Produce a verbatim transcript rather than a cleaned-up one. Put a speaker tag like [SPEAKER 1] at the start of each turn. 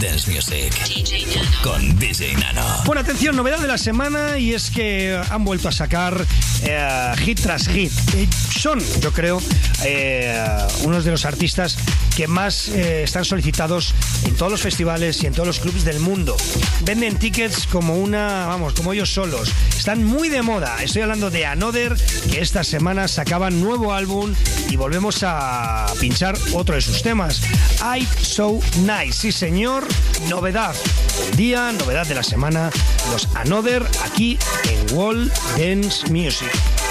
[SPEAKER 1] Dance Music con D J Nano.
[SPEAKER 2] Bueno, atención, novedad de la semana, y es que han vuelto a sacar eh, hit tras hit. Eh, son, yo creo, eh, unos de los artistas que más eh, están solicitados en todos los festivales y en todos los clubs del mundo. Venden tickets como una, vamos, como ellos solos. Están muy de moda. Estoy hablando de Another, que esta semana sacaban nuevo álbum y volvemos a pinchar otro de sus temas. I'm So Nice. Sí, señor. Novedad del día, novedad de la semana. Los Another aquí en World Dance Music.